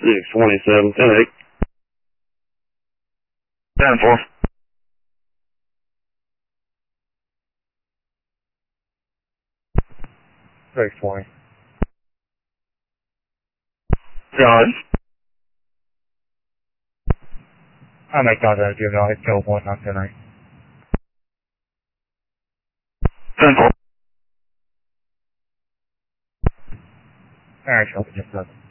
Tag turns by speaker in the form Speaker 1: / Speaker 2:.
Speaker 1: 627, 10-8. 10-4.
Speaker 2: 620.
Speaker 1: John.
Speaker 2: I make contact, Jim. I'll hit kill point, not 10-8.
Speaker 1: 10-4.
Speaker 2: Alright, I'll just